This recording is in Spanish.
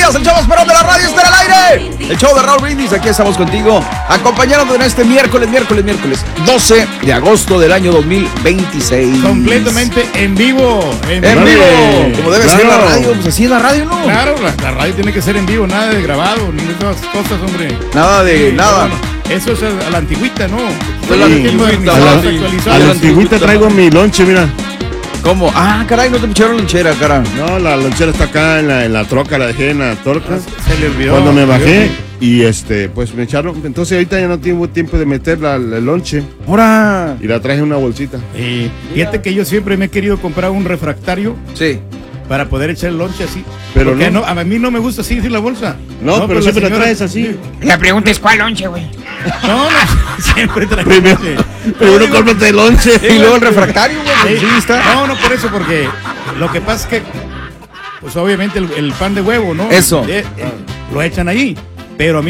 días, el show más perrón de la radio está en el aire. El show de Raúl Brindis, aquí estamos contigo, acompañándote en este miércoles 12 de agosto del año 2026. Completamente en vivo. En vivo, como debe ser la radio, pues así es la radio, ¿no? Claro, la radio tiene que ser en vivo, nada de grabado, ni de esas cosas, hombre. Nada de nada. Bueno, eso es a la antigüita, ¿no? A la antigüita, a la antigüita traigo mi lonche, mira. ¿Cómo? Ah, caray, no te pusieron lonchera, cara. No, la lonchera está acá en la troca, la dejé en la torca. Se le olvidó. Cuando me bajé y pues me echaron. Entonces ahorita ya no tengo tiempo de meter el lonche. ¡Hora! Y la traje en una bolsita. Fíjate que yo siempre me he querido comprar un refractario. Sí. Para poder echar el lonche así. Pero porque no. A mí no me gusta así la bolsa. No, pero siempre la traes así. La pregunta es: ¿cuál lonche, güey? No, siempre traigo Primero cómprate el lonche. Y luego el refractario, güey. Sí, está. No, por eso, porque lo que pasa es que, pues obviamente el pan de huevo, ¿no? Eso. Lo echan ahí. Pero a mí